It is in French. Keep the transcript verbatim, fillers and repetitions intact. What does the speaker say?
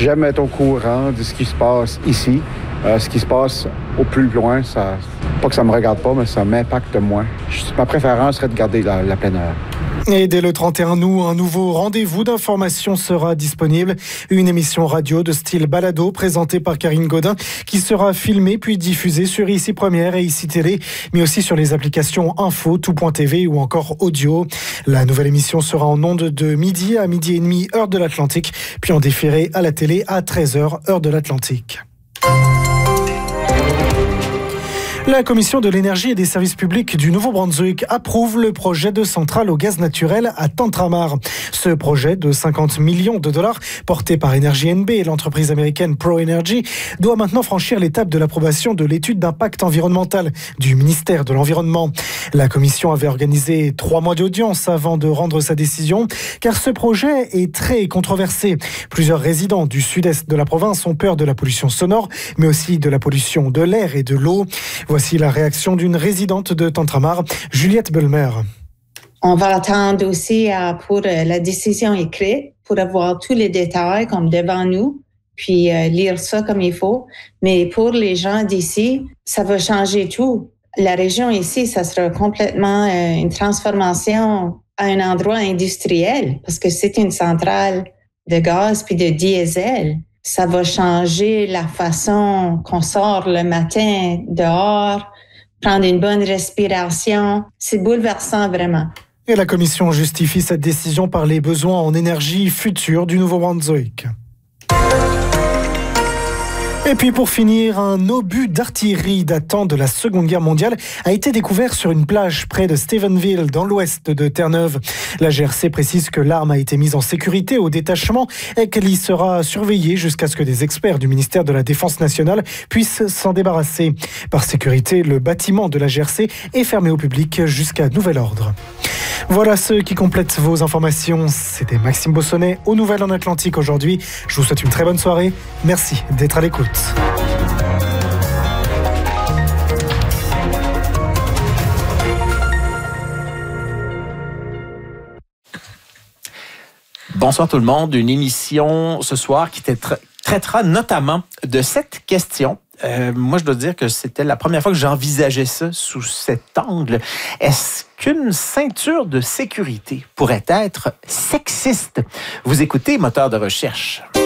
J'aime être au courant de ce qui se passe ici. Euh, ce qui se passe au plus loin, ça, pas que ça me regarde pas, mais ça m'impacte moins. Ma préférence serait de garder la, la pleine air. Et dès le trente et un août, un nouveau rendez-vous d'information sera disponible. Une émission radio de style balado présentée par Karine Gaudin qui sera filmée puis diffusée sur Ici Première et Ici Télé, mais aussi sur les applications Info, Tout point T V ou encore Audio. La nouvelle émission sera en ondes de midi à midi et demi, heure de l'Atlantique, puis en différé à la télé à treize heures, heure de l'Atlantique. La Commission de l'énergie et des services publics du Nouveau-Brunswick approuve le projet de centrale au gaz naturel à Tantramar. Ce projet de cinquante millions de dollars, porté par Energy N B et l'entreprise américaine ProEnergy, doit maintenant franchir l'étape de l'approbation de l'étude d'impact environnemental du ministère de l'Environnement. La Commission avait organisé trois mois d'audience avant de rendre sa décision, car ce projet est très controversé. Plusieurs résidents du sud-est de la province ont peur de la pollution sonore, mais aussi de la pollution de l'air et de l'eau. Voici la réaction d'une résidente de Tantramar, Juliette Belmer. On va attendre aussi pour la décision écrite, pour avoir tous les détails comme devant nous, puis lire ça comme il faut. Mais pour les gens d'ici, ça va changer tout. La région ici, ça sera complètement une transformation à un endroit industriel, parce que c'est une centrale de gaz puis de diesel. Ça va changer la façon qu'on sort le matin dehors, prendre une bonne respiration. C'est bouleversant, vraiment. Et la Commission justifie cette décision par les besoins en énergie future du Nouveau-Brunswick. Et puis pour finir, un obus d'artillerie datant de la Seconde Guerre mondiale a été découvert sur une plage près de Stephenville, dans l'ouest de Terre-Neuve. La G R C précise que l'arme a été mise en sécurité au détachement et qu'elle y sera surveillée jusqu'à ce que des experts du ministère de la Défense nationale puissent s'en débarrasser. Par sécurité, le bâtiment de la G R C est fermé au public jusqu'à nouvel ordre. Voilà ce qui complète vos informations. C'était Maxime Bossonnet aux Nouvelles en Atlantique aujourd'hui. Je vous souhaite une très bonne soirée. Merci d'être à l'écoute. Bonsoir tout le monde. Une émission ce soir qui traitera notamment de cette question. Euh, moi, je dois dire que c'était la première fois que j'envisageais ça sous cet angle. Est-ce qu'une ceinture de sécurité pourrait être sexiste? Vous écoutez Moteur de recherche.